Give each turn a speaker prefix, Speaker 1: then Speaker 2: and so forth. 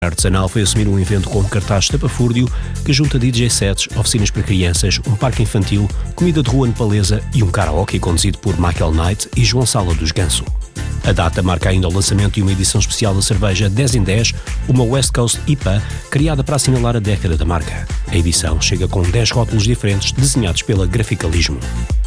Speaker 1: Artesanal foi assumir um evento com um cartaz estapafúrdio que junta DJ sets, oficinas para crianças, um parque infantil, comida de rua nepalesa e um karaoke conduzido por Michael Knight e João Sala dos Ganso. A data marca ainda o lançamento de uma edição especial da cerveja 10 em 10, uma West Coast IPA, criada para assinalar a década da marca. A edição chega com 10 rótulos diferentes desenhados pela Graficalismo.